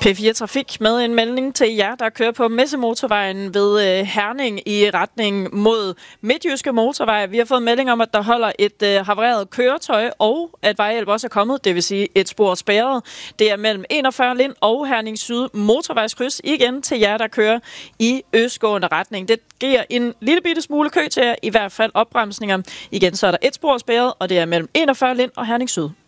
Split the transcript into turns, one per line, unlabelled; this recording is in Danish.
P4 Trafik med en melding til jer, der kører på Messemotorvejen ved Herning i retning mod Midtjyske Motorvej. Vi har fået melding om, at der holder et havareret køretøj, og at vejhjælp også er kommet, det vil sige et spor spærret. Det er mellem 41 Lind og Herning Syd motorvejskryds. Igen til jer, der kører i østgående retning. Det giver en lille bitte smule kø til jer, i hvert fald opbremsninger. Igen så er der et spor spærret, og det er mellem 41 Lind og Herning Syd.